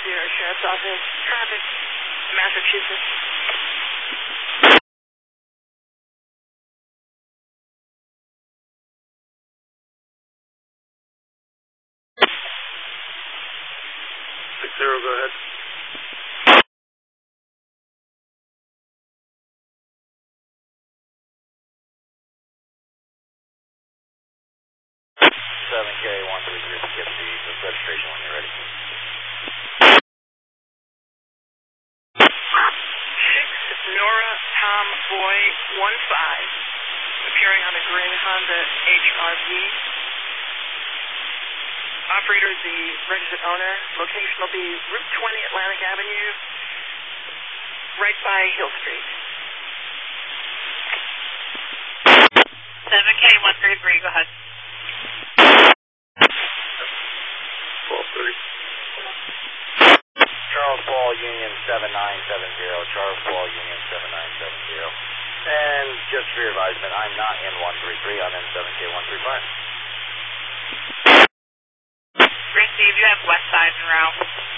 Sierra Sheriff's Office, traffic, Massachusetts. Zero, go ahead. 7K133, get the registration when you're ready. 6 Nora Tom Boy 15, appearing on a green Honda HR-V. Operator is the registered owner. Location will be Route 20 Atlantic Avenue, right by Hill Street. 7K133, go ahead. 1230. Charles Paul Union 7970, Charles Paul Union 7970. And just for your advisement, I'm not in 133, I'm in 7K135. Receive, you have West Side en route.